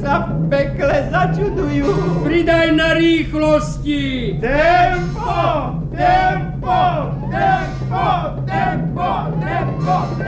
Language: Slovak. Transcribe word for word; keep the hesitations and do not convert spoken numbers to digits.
sa v pekle začudujú. Pridaj na rýchlosti. Tempo, tempo.